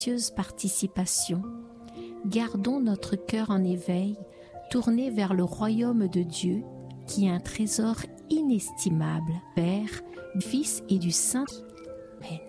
participation, gardons notre cœur en éveil, tourné vers le royaume de Dieu, qui est un trésor inestimable, Père, du Fils et du Saint-Esprit. Amen.